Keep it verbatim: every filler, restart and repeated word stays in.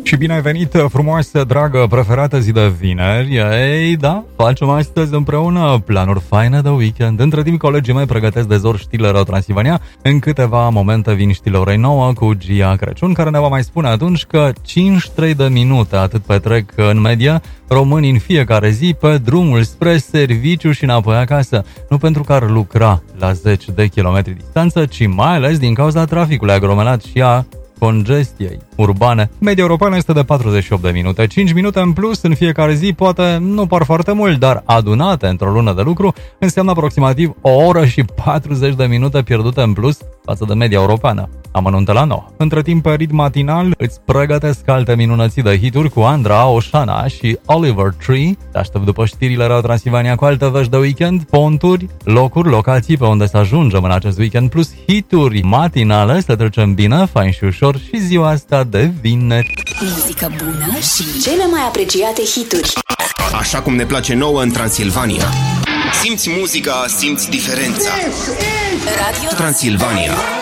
Și bine ai venit, frumoasă, dragă, preferată zi de vineri. Ei, da, facem astăzi împreună planuri faine de weekend. Între timp, colegii mei pregătesc de zor știrile Rău Transilvania. În câteva momente vin știrile orei nouă cu Gia Crăciun, care ne va mai spune atunci că cincizeci și trei de minute, atât petrec în media românii în fiecare zi pe drumul spre serviciu și înapoi acasă. Nu pentru că ar lucra la zeci de kilometri distanță, ci mai ales din cauza traficului aglomerat și a congestiei urbane. Media europeană este de patruzeci și opt de minute. cinci minute în plus în fiecare zi poate nu par foarte mult, dar adunate într-o lună de lucru înseamnă aproximativ o oră și patruzeci de minute pierdute în plus față de media europeană. Amănunte la nouă. Între timp, pe ritm matinal îți pregătesc alte minunății de hituri cu Andra, Oșana și Oliver Tree. Te aștept după știrile Rău Transilvania cu alte vești de weekend, ponturi, locuri, locații pe unde să ajungem în acest weekend, plus hituri matinale, să trecem bine, fain și ușor și ziua asta de vineri. Muzică bună și cele mai apreciate hituri. Așa cum ne place nouă în Transilvania. Simți muzica, simți diferența. Radio Transilvania.